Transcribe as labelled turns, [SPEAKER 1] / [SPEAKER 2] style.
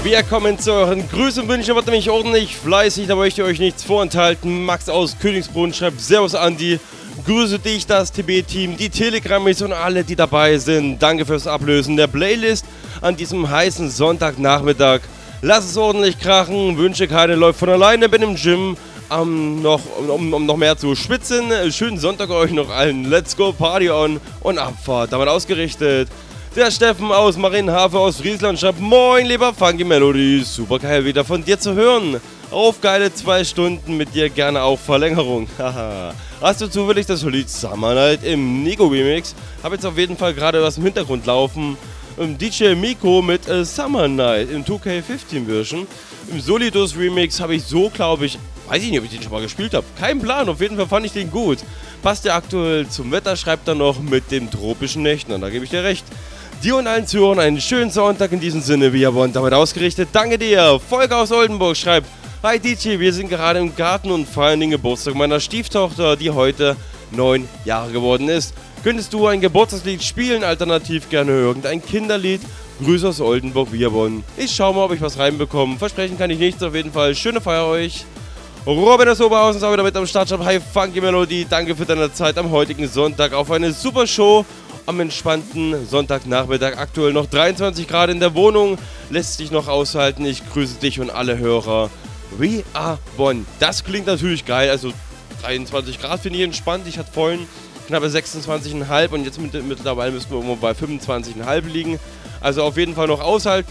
[SPEAKER 1] Wir kommen zu euren Grüßen und Wünschen, wird nämlich ordentlich fleißig, da möchte ich euch nichts vorenthalten. Max aus Königsbrunn schreibt: Servus Andi, grüße dich, das TB-Team, die Telegram-Mails und alle, die dabei sind. Danke fürs Ablösen der Playlist an diesem heißen Sonntagnachmittag. Lass es ordentlich krachen, Wünsche keine läuft von alleine, bin im Gym. Um noch mehr zu schwitzen. Schönen Sonntag euch noch allen. Let's go, Party on und Abfahrt. Damit ausgerichtet. Der Steffen aus Marienhafen aus Friesland schreibt: Moin, lieber Funky Melody. Super geil, wieder von dir zu hören. Auf geile 2 Stunden mit dir, gerne auch Verlängerung. Haha. Hast du zufällig das Lied Summer Night im Nigo Remix? Hab jetzt auf jeden Fall gerade was im Hintergrund laufen. DJ Miko mit Summer Night im 2K15 Version. Im Solidus Remix habe ich so, glaube ich, weiß ich nicht, ob ich den schon mal gespielt habe. Kein Plan, auf jeden Fall fand ich den gut. Passt ja aktuell zum Wetter, schreibt er noch mit den tropischen Nächten. Und da gebe ich dir recht. Dir und allen Zuhörern einen schönen Sonntag in diesem Sinne, wie und damit ausgerichtet. Danke dir. Volker aus Oldenburg schreibt: Hi DJ, wir sind gerade im Garten und feiern den Geburtstag meiner Stieftochter, die heute 9 Jahre geworden ist. Könntest du ein Geburtstagslied spielen, alternativ gerne irgendein Kinderlied? Grüße aus Oldenburg, Bierbonn. Ich schau mal, ob ich was reinbekomme. Versprechen kann ich nichts, auf jeden Fall. Schöne Feier euch. Robin aus Oberhausen ist auch wieder mit am Start. Hi Funky Melody, danke für deine Zeit am heutigen Sonntag auf eine super Show. Am entspannten Sonntagnachmittag, aktuell noch 23 Grad in der Wohnung, lässt sich noch aushalten. Ich grüße dich und alle Hörer. We are Bonn. Das klingt natürlich geil, also 23 Grad finde ich entspannt. Ich hatte vorhin knappe 26,5 und jetzt mittlerweile müssen wir irgendwo bei 25,5 liegen. Also auf jeden Fall noch aushalten.